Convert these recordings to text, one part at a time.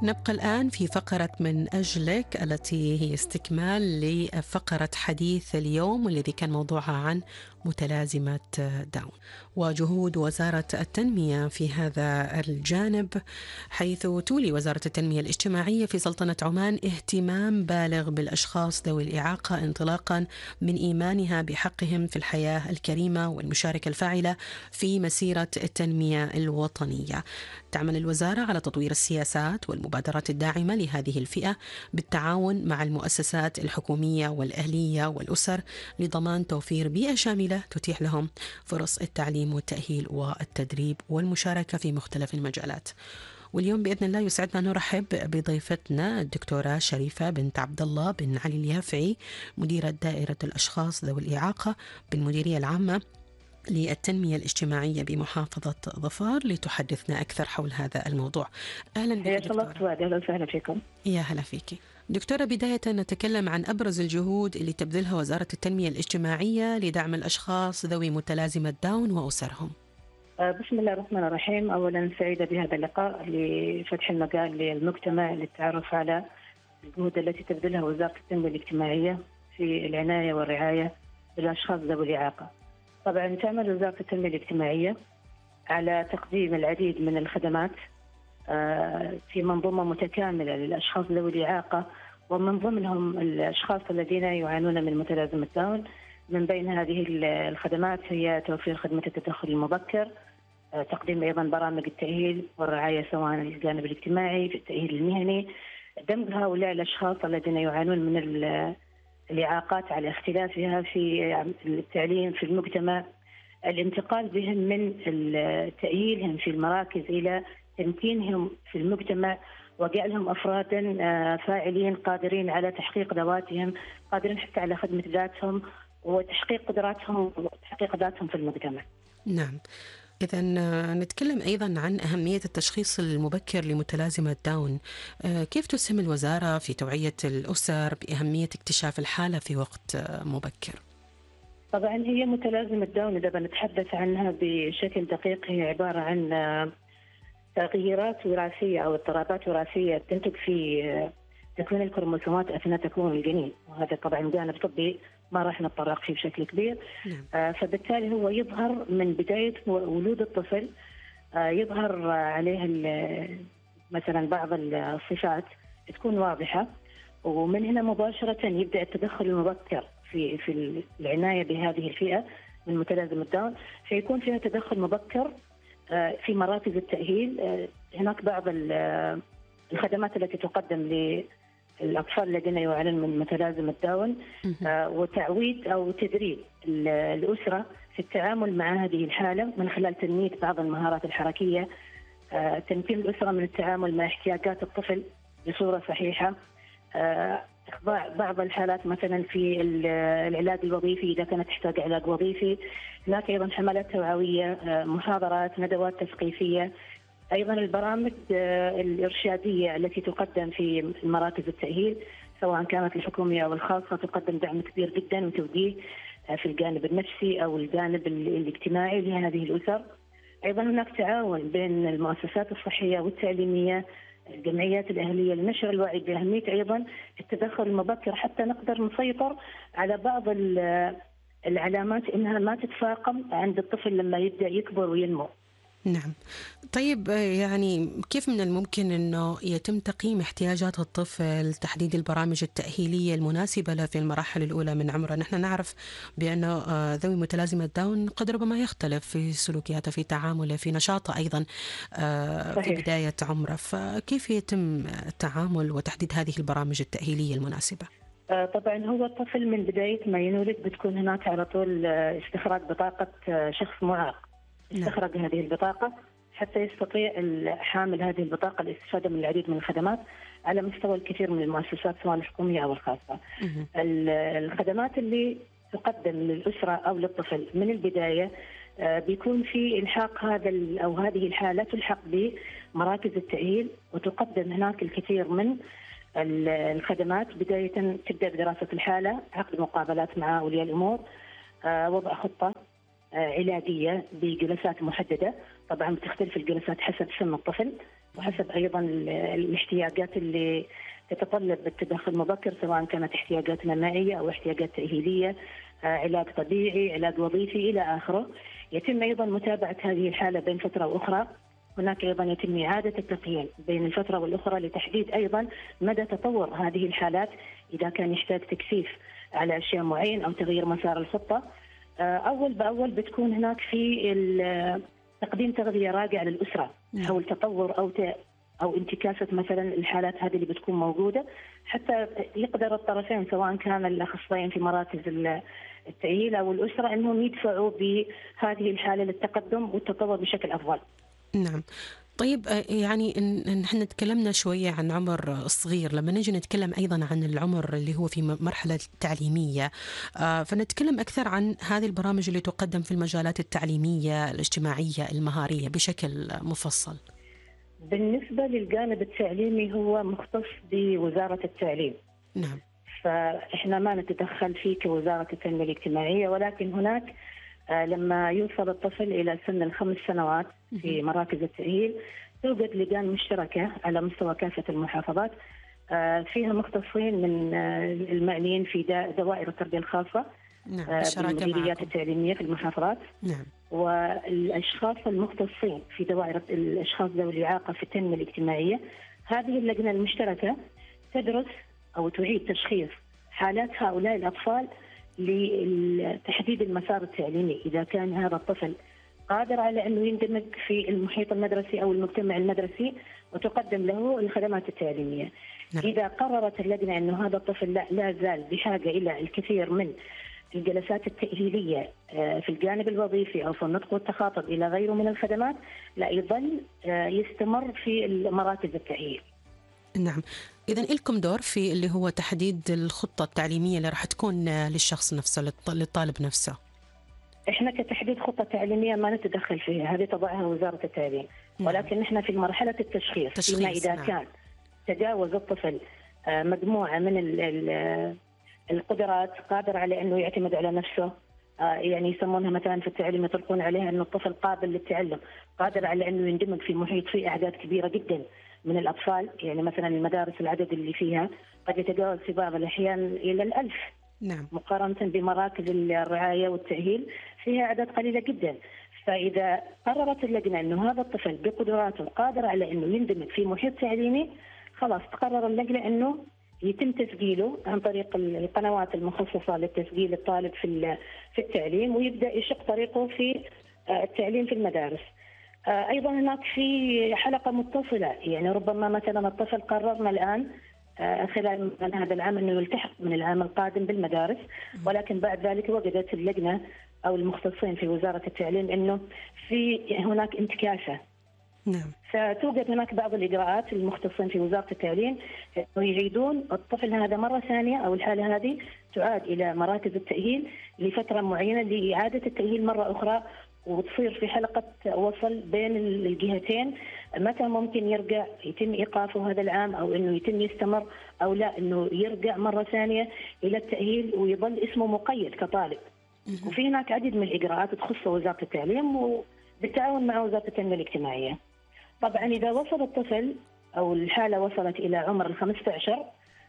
نبقى الآن في فقرة من أجلك التي هي استكمال لفقرة حديث اليوم، والذي كان موضوعها عن متلازمة داون وجهود وزارة التنمية في هذا الجانب، حيث تولي وزارة التنمية الاجتماعية في سلطنة عمان اهتمام بالغ بالأشخاص ذوي الإعاقة انطلاقا من إيمانها بحقهم في الحياة الكريمة والمشاركة الفاعلة في مسيرة التنمية الوطنية. تعمل الوزارة على تطوير السياسات والمبادرات الداعمة لهذه الفئة بالتعاون مع المؤسسات الحكومية والأهلية والأسر لضمان توفير بيئة شاملة تتيح لهم فرص التعليم والتأهيل والتدريب والمشاركة في مختلف المجالات. واليوم بإذن الله يسعدنا نرحب بضيفتنا الدكتورة شريفة بنت عبد الله بن علي اليافعي، مديرة دائرة الأشخاص ذوي الإعاقة بالمديرية العامة للتنمية الاجتماعية بمحافظة ظفار، لتحدثنا أكثر حول هذا الموضوع. أهلا بك دكتورة. أهلا وسهلا فيكم. يا هلا فيك دكتورة. بداية نتكلم عن أبرز الجهود اللي تبذلها وزارة التنمية الاجتماعية لدعم الأشخاص ذوي متلازمة داون وأسرهم. بسم الله الرحمن الرحيم. أولا سعيدة بهذا اللقاء لفتح المجال للمجتمع للتعرف على الجهود التي تبذلها وزارة التنمية الاجتماعية في العناية والرعاية بالأشخاص ذوي الإعاقة. طبعا تعمل وزارة التنمية الاجتماعية على تقديم العديد من الخدمات في منظومة متكاملة للأشخاص ذوي الإعاقة، ومن ضمنهم الأشخاص الذين يعانون من متلازمة داون. من بين هذه الخدمات هي توفير خدمة التدخل المبكر، تقديم أيضا برامج التأهيل والرعاية سواء الجانب الاجتماعي في التأهيل المهني، دمج هؤلاء الأشخاص الذين يعانون من الإعاقات على اختلافها في التعليم في المجتمع، الانتقال بهم من تأهيلهم في المراكز إلى تمكينهم في المجتمع وجعلهم أفرادا فاعلين قادرين على تحقيق ذواتهم، قادرين حتى على خدمة ذاتهم وتحقيق قدراتهم وتحقيق ذاتهم في المجتمع. نعم. إذا نتكلم أيضا عن أهمية التشخيص المبكر لمتلازمة داون. كيف تسهم الوزارة في توعية الأسر بأهمية اكتشاف الحالة في وقت مبكر؟ طبعا هي متلازمة داون إذا بنتحدث عنها بشكل دقيق هي عبارة عن تغييرات وراثية أو اضطرابات وراثية تنتج في تكوين الكروموسومات أثناء تكوين الجنين، وهذا طبعا جانب طبي ما راح نتطرق فيه بشكل كبير. فبالتالي هو يظهر من بداية ولود الطفل، يظهر عليه مثلا بعض الصفات تكون واضحة، ومن هنا مباشرة يبدأ التدخل المبكر في العناية بهذه الفئة من متلازمة داون، فيكون فيها تدخل مبكر في مراكز التأهيل. هناك بعض الخدمات التي تقدم للأطفال الذين يعانون من متلازمة داون، وتعويد أو تدريب الأسرة في التعامل مع هذه الحالة من خلال تنمية بعض المهارات الحركية، تمكين الأسرة من التعامل مع احتياجات الطفل بصورة صحيحة، إخضاع بعض الحالات مثلا في العلاج الوظيفي إذا كانت تحتاج علاج وظيفي. هناك أيضا حملات توعوية، محاضرات، ندوات تثقيفية، أيضا البرامج الإرشادية التي تقدم في مراكز التأهيل سواء كانت الحكومية أو الخاصة، تقدم دعم كبير جدا وتوجيه في الجانب النفسي أو الجانب الاجتماعي لهذه الأسر. أيضا هناك تعاون بين المؤسسات الصحية والتعليمية، الجمعيات الأهلية، لنشر الوعي بأهمية أيضا التدخل المبكر حتى نقدر نسيطر على بعض العلامات إنها ما تتفاقم عند الطفل لما يبدأ يكبر وينمو. نعم. طيب يعني كيف من الممكن أنه يتم تقييم احتياجات الطفل، تحديد البرامج التأهيلية المناسبة له في المراحل الأولى من عمره؟ نحن نعرف بأنه ذوي متلازمة داون قد ربما يختلف في سلوكياته، في تعامله، في نشاطه أيضا في بداية عمره، فكيف يتم التعامل وتحديد هذه البرامج التأهيلية المناسبة؟ طبعا هو الطفل من بداية ما ينولد بتكون هناك على طول استخراج بطاقة شخص معاق، استخرج هذه البطاقة حتى يستطيع حامل هذه البطاقة الاستفادة من العديد من الخدمات على مستوى الكثير من المؤسسات سواء الحكومية أو الخاصة. الخدمات اللي تقدم للأسرة أو للطفل من البداية بيكون في إلحاق هذه الحالة تلحق بمراكز التأهيل، وتقدم هناك الكثير من الخدمات. بداية تبدأ بدراسة الحالة، عقد مقابلات مع أولياء الأمور، وضع خطة علاجية بجلسات محددة. طبعا بتختلف الجلسات حسب سن الطفل، وحسب أيضا الاحتياجات اللي تتطلب التدخل المبكر، سواء كانت احتياجات مناعية أو احتياجات تأهيلية، علاج طبيعي، علاج وظيفي إلى آخره. يتم أيضا متابعة هذه الحالة بين فترة وأخرى. هناك أيضا يتم إعادة التقييم بين الفترة والأخرى لتحديد أيضا مدى تطور هذه الحالات، إذا كان يحتاج تكثيف على أشياء معينة أو تغيير مسار الخطة. أول بأول بتكون هناك في تقديم تغذية راجعة للأسرة حول تطور أو انتكاسة مثلا الحالات هذه اللي بتكون موجودة، حتى يقدر الطرفين سواء كان الأخصائيين في مراكز التأهيل أو الأسرة أنهم يدفعوا بهذه الحالة للتقدم والتطور بشكل أفضل. نعم. طيب، يعني إن احنا تكلمنا شوية عن عمر صغير، لما نجي نتكلم أيضا عن العمر اللي هو في مرحلة تعليمية، فنتكلم أكثر عن هذه البرامج اللي تقدم في المجالات التعليمية الاجتماعية المهارية بشكل مفصل. بالنسبة للجانب التعليمي هو مختص بوزارة التعليم. نعم. فإحنا ما نتدخل فيه كوزارة التنمية الاجتماعية، ولكن هناك لما يوصل الطفل إلى سن 5 سنوات في مراكز التأهيل توجد لجان مشتركة على مستوى كافة المحافظات، فيها مختصين من المعنيين في دوائر التربية الخاصة، نعم، بالمديريات التعليمية في المحافظات. نعم. والأشخاص المختصين في دوائر الأشخاص ذوي الإعاقة في التنمية الاجتماعية. هذه اللجنة المشتركة تدرس أو تعيد تشخيص حالات هؤلاء الأطفال لتحديد المسار التعليمي، إذا كان هذا الطفل قادر على أنه يندمج في المحيط المدرسي أو المجتمع المدرسي وتقدم له الخدمات التعليمية. نعم. إذا قررت اللجنة أنه هذا الطفل لا زال بحاجة إلى الكثير من الجلسات التأهيلية في الجانب الوظيفي أو في النطق والتخاطب إلى غيره من الخدمات، لا يظل يستمر في مراكز التأهيل. نعم. إذن لكم دور في اللي هو تحديد الخطة التعليمية اللي راح تكون للشخص نفسه، للطالب نفسه. إحنا كتحديد خطة تعليمية ما نتدخل فيها، هذه تضعها وزارة التعليم. ولكن إحنا في مرحلة التشخيص فيما إذا كان تجاوز الطفل مجموعة من القدرات، قادر على أنه يعتمد على نفسه، يعني يسمونها مثلا في التعليم يطلقون عليها أنه الطفل قابل للتعلم، قادر على أنه يندمج في محيط فيه أعداد كبيرة جدا من الأطفال. يعني مثلا المدارس العدد اللي فيها قد يتجاوز في بعض الأحيان إلى 1000. نعم. مقارنة بمراكز الرعاية والتأهيل فيها أعداد قليلة جدا. فإذا قررت اللجنة أنه هذا الطفل بقدراته قادر على أنه يندمج في محيط تعليمي، خلاص تقرر اللجنة أنه يتم تسجيله عن طريق القنوات المخصصة للتسجيل الطالب في التعليم، ويبدأ يشق طريقه في التعليم في المدارس. أيضا هناك في حلقة متصلة، يعني ربما مثلا الطفل قررنا الآن خلال هذا العام أنه يلتحق من العام القادم بالمدارس، ولكن بعد ذلك وجدت اللجنة أو المختصين في وزارة التعليم أنه في هناك انتكاسة. نعم. فتوجد هناك بعض الإجراءات المختصين في وزارة التعليم يعيدون الطفل هذا مرة ثانية، أو الحالة هذه تعاد إلى مراكز التأهيل لفترة معينة لإعادة التأهيل مرة أخرى، وتصير في حلقة وصل بين الجهتين متى ممكن يرجع، يتم إيقافه هذا العام أو أنه يتم يستمر، أو لا أنه يرجع مرة ثانية إلى التأهيل ويظل اسمه مقيد كطالب. وفي هناك عدد من الإجراءات تخص وزارة التعليم وبالتعاون مع وزارة التنمية الاجتماعية. طبعا إذا وصل الطفل أو الحالة وصلت إلى عمر 15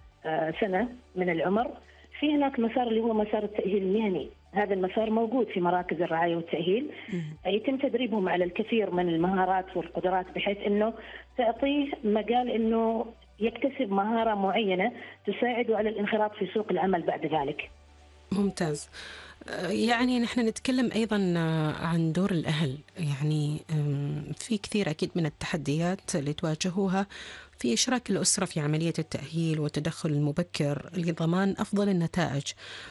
سنة من العمر، في هناك مسار اللي هو مسار التأهيل المهني. هذا المسار موجود في مراكز الرعاية والتأهيل، يتم تدريبهم على الكثير من المهارات والقدرات بحيث أنه تعطيه مجال أنه يكتسب مهارة معينة تساعده على الانخراط في سوق العمل بعد ذلك. ممتاز. يعني نحن نتكلم أيضا عن دور الأهل، يعني في كثير أكيد من التحديات اللي تواجهوها في إشراك الأسرة في عملية التأهيل والتدخل المبكر لضمان أفضل النتائج،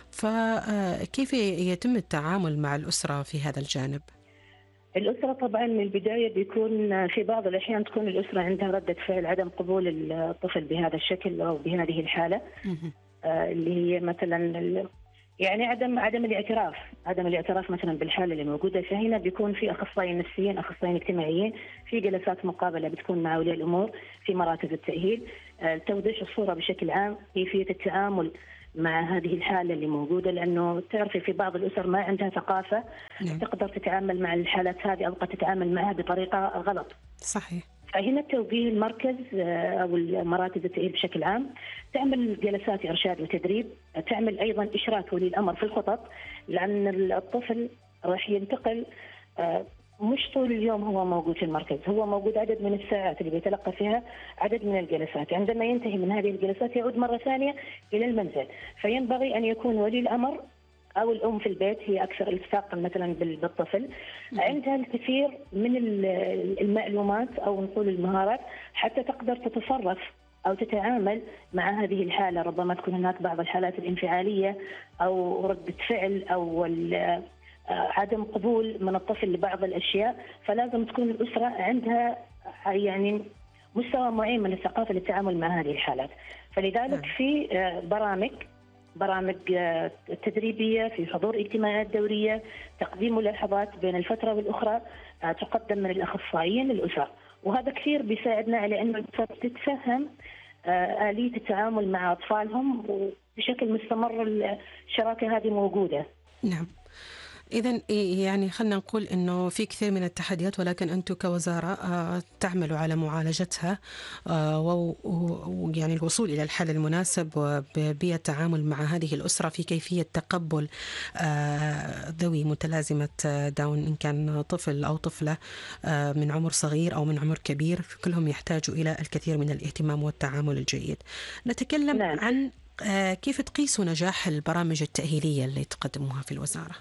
فكيف يتم التعامل مع الأسرة في هذا الجانب؟ الأسرة طبعا من البداية بيكون في بعض الأحيان تكون الأسرة عندها ردة فعل عدم قبول الطفل بهذا الشكل أو بهذه الحالة، اللي هي مثلا يعني عدم الاعتراف مثلا بالحاله اللي موجوده. فهنا بيكون في اخصائيين نفسيين، اخصائيين اجتماعيين، في جلسات مقابله بتكون مع اولياء الامور في مراكز التاهيل، توضيح الصوره بشكل عام، كيفيه التعامل مع هذه الحاله اللي موجوده، لانه تعرفي في بعض الاسر ما عندها ثقافه تقدر تتعامل مع الحالات هذه او قد تتعامل معها بطريقه غلط. صحيح. فهنا توجيه المركز أو المراكز التأهيل بشكل عام تعمل جلسات إرشاد وتدريب، تعمل أيضا إشراك ولي الأمر في الخطط، لأن الطفل راح ينتقل مش طول اليوم هو موجود في المركز، هو موجود عدد من الساعات اللي بيتلقى فيها عدد من الجلسات. عندما ينتهي من هذه الجلسات يعود مرة ثانية إلى المنزل، فينبغي أن يكون ولي الأمر أو الأم في البيت هي أكثر التصاقا مثلا بالطفل، عندها الكثير من المعلومات أو نقول المهارات حتى تقدر تتصرف أو تتعامل مع هذه الحالة. ربما تكون هناك بعض الحالات الانفعالية أو ردة فعل أو عدم قبول من الطفل لبعض الأشياء، فلازم تكون الأسرة عندها يعني مستوى معين من الثقافة للتعامل مع هذه الحالات. فلذلك في برامج تدريبية، في حضور اجتماعات دورية، تقديم ملاحظات بين الفترة والأخرى تقدم من الأخصائيين للأسر، وهذا كثير بيساعدنا على أن الأسر تتفهم آلية التعامل مع أطفالهم، وبشكل مستمر الشراكة هذه موجودة. نعم. إذن يعني خلنا نقول إنه في كثير من التحديات، ولكن أنتم كوزارة تعملوا على معالجتها ويعني الوصول إلى الحل المناسب بالتعامل مع هذه الأسرة في كيفية تقبل ذوي متلازمة داون، إن كان طفل أو طفلة من عمر صغير أو من عمر كبير، كلهم يحتاجوا إلى الكثير من الاهتمام والتعامل الجيد. نتكلم عن كيف تقيسوا نجاح البرامج التأهيلية اللي تقدموها في الوزارة.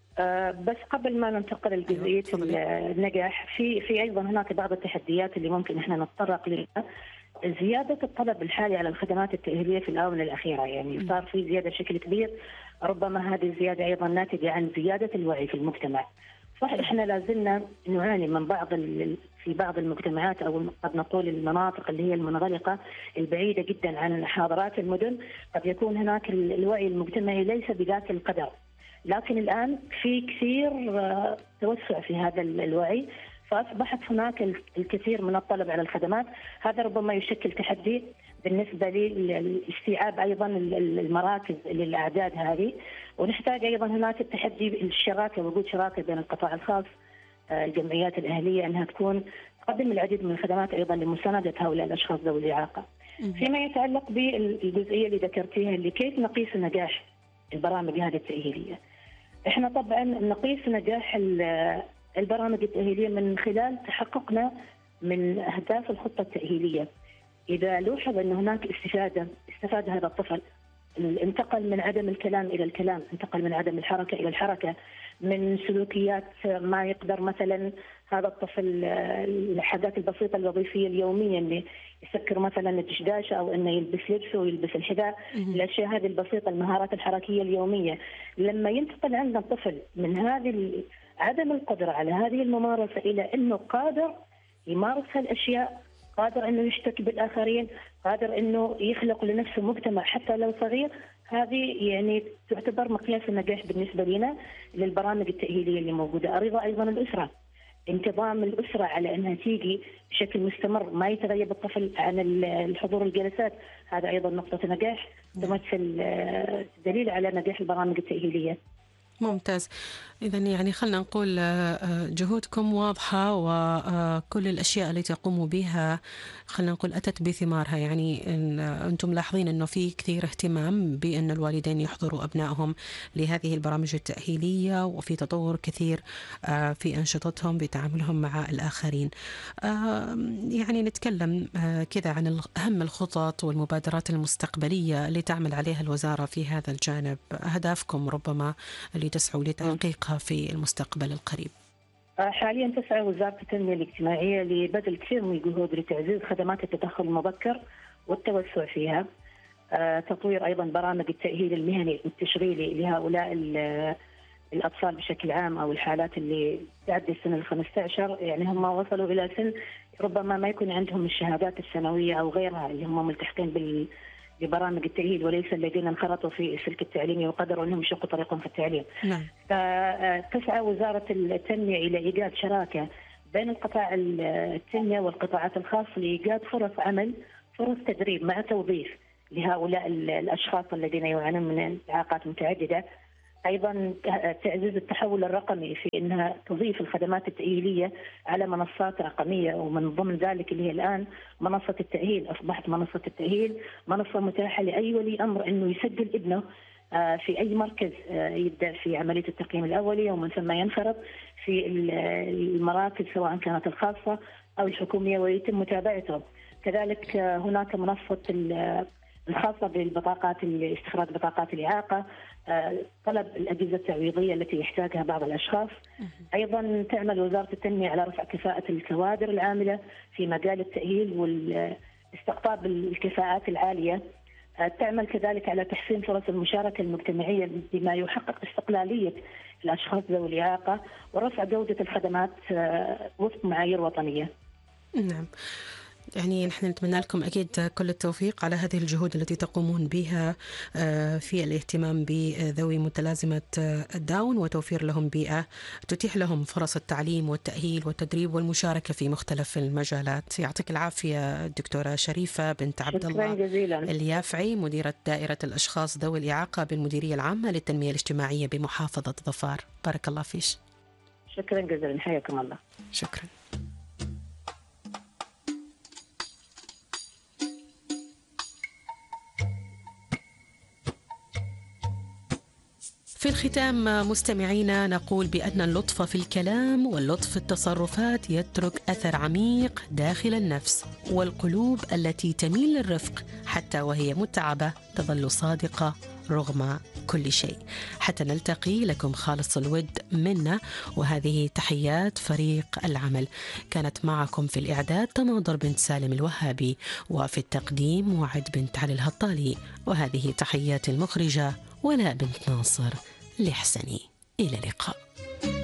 بس قبل ما ننتقل لجزئية النجاح، في أيضا هناك بعض التحديات اللي ممكن إحنا نتطرق لها. زيادة الطلب الحالي على الخدمات التأهيلية في الآونة الأخيرة، يعني صار في زيادة بشكل كبير. ربما هذه الزيادة أيضا ناتجة عن زيادة الوعي في المجتمع. صح، إحنا لازلنا نعاني من في بعض المجتمعات أو قد نقول المناطق اللي هي المنغلقة البعيدة جدا عن حاضرات المدن، قد يكون هناك الوعي المجتمعي ليس بذاك القدر. لكن الآن في كثير توسع في هذا الوعي، فأصبحت هناك الكثير من الطلب على الخدمات. هذا ربما يشكل تحدي بالنسبة لاستيعاب أيضا المراكز للأعداد هذه، ونحتاج أيضا هناك التحدي الشراكة، وجود شراكة بين القطاع الخاص، الجمعيات الأهلية، أنها تكون تقدم العديد من الخدمات أيضا لمساندة هؤلاء الأشخاص ذوي الإعاقة. فيما يتعلق بالجزئية اللي ذكرتيها اللي كيف نقيس نجاح البرامج هذه التأهيلية، احنا طبعا نقيس نجاح البرامج التأهيلية من خلال تحققنا من أهداف الخطة التأهيلية. إذا لوحظ أن هناك استفاد هذا الطفل، انتقل من عدم الكلام إلى الكلام، انتقل من عدم الحركة إلى الحركة، من سلوكيات ما يقدر مثلا هذا الطفل الحاجات البسيطة الوظيفية اليومية اللي يسكر مثلا الدشداشة أو أنه يلبس لبسه ويلبس الحذاء، الأشياء هذه البسيطة، المهارات الحركية اليومية. لما ينتقل عندنا الطفل من هذه عدم القدرة على هذه الممارسة إلى أنه قادر يمارس هالأشياء، قادر أنه يشتك بالآخرين، قادر أنه يخلق لنفسه مجتمع حتى لو صغير، هذه يعني تعتبر مقياس النجاح بالنسبة لنا للبرامج التأهيلية اللي موجودة. أريد أيضا الأسرة، انتظام الأسرة على أنها تيجي بشكل مستمر، ما يتغيب الطفل عن الحضور الجلسات، هذا أيضا نقطة نجاح تمثل دليل على نجاح البرامج التأهيلية. ممتاز. إذن يعني خلنا نقول جهودكم واضحة، وكل الأشياء التي تقوموا بها خلنا نقول أتت بثمارها. يعني أنتم ملاحظين أنه في كثير اهتمام بأن الوالدين يحضروا أبنائهم لهذه البرامج التأهيلية، وفي تطور كثير في أنشطتهم بتعاملهم مع الآخرين. يعني نتكلم كذا عن أهم الخطط والمبادرات المستقبلية اللي تعمل عليها الوزارة في هذا الجانب، أهدافكم ربما اللي تسعوا لتحقيقها في المستقبل القريب. حاليا تسعى وزارة التنمية الاجتماعية لبذل كثير من الجهود لتعزيز خدمات التدخل المبكر والتوسع فيها، تطوير أيضا برامج التأهيل المهني والتشغيلي لهؤلاء الأطفال بشكل عام أو الحالات اللي تعدي السن 15، يعني هم وصلوا إلى سن ربما ما يكون عندهم الشهادات الثانوية أو غيرها اللي هم ملتحقين ببرامج التأهيل، وليس الذين انخرطوا في السلك التعليمي وقدروا أنهم يشقوا طريقهم في التعليم. نعم. فتسعى وزارة التنمية إلى إيجاد شراكة بين القطاع التنمية والقطاعات الخاصة لإيجاد فرص عمل، فرص تدريب مع توظيف لهؤلاء الأشخاص الذين يعانون من إعاقات متعددة. أيضا تعزيز التحول الرقمي في أنها تضيف الخدمات التأهيلية على منصات رقمية، ومن ضمن ذلك اللي هي الآن منصة التأهيل. أصبحت منصة التأهيل منصة متاحة لأي ولي أمر أنه يسجل ابنه في أي مركز يبدأ في عملية التقييم الأولي، ومن ثم ينخرط في المراكز سواء كانت الخاصة أو الحكومية ويتم متابعته. كذلك هناك منصة الخاصة بالبطاقات، استخراج بطاقات الإعاقة، طلب الأجهزة التعويضية التي يحتاجها بعض الأشخاص. أيضا تعمل وزارة التنمية على رفع كفاءة الكوادر العاملة في مجال التأهيل واستقطاب الكفاءات العالية. تعمل كذلك على تحسين فرص المشاركة المجتمعية بما يحقق استقلالية الأشخاص ذوي الإعاقة ورفع جودة الخدمات وفق معايير وطنية. نعم، يعني نحن نتمنى لكم أكيد كل التوفيق على هذه الجهود التي تقومون بها في الاهتمام بذوي متلازمة الداون وتوفير لهم بيئة تتيح لهم فرص التعليم والتأهيل والتدريب والمشاركة في مختلف المجالات. يعطيك العافية دكتورة شريفة بنت عبد الله اليافعي، مديرة دائرة الأشخاص ذوي الإعاقة بالمديرية العامة للتنمية الاجتماعية بمحافظة ظفار. بارك الله فيش. شكرا جزيلا، حياكم الله. شكرا. في الختام مستمعينا نقول بأن اللطف في الكلام واللطف في التصرفات يترك أثر عميق داخل النفس، والقلوب التي تميل للرفق حتى وهي متعبة تظل صادقة رغم كل شيء. حتى نلتقي، لكم خالص الود منا، وهذه تحيات فريق العمل. كانت معكم في الإعداد تناظر بنت سالم الوهابي، وفي التقديم وعد بنت علي الهطالي، وهذه تحيات المخرجة ولاء بنت ناصر لحسني. إلى اللقاء.